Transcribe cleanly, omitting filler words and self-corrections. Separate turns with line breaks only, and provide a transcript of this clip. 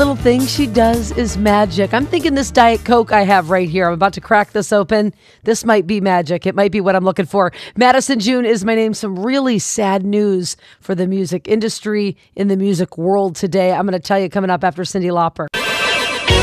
little thing she does is magic. I'm thinking this Diet Coke I have right here. I'm about to crack this open. This might be magic. It might be what I'm looking for. Madison June is my name. Some really sad news for the music industry, in the music world today. I'm going to tell you coming up after Cyndi Lauper.